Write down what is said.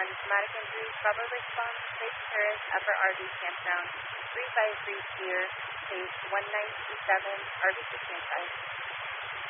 traumatic injury trauma response, Lake Terrace, Upper RV Campground, 353 Pier, Case 1927, RV 695.